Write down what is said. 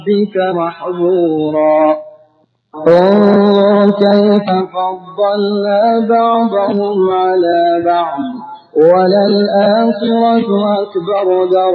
ربك محظورا انظر كيف فضلنا بعضهم على بعض وللآخرة أكبر درجات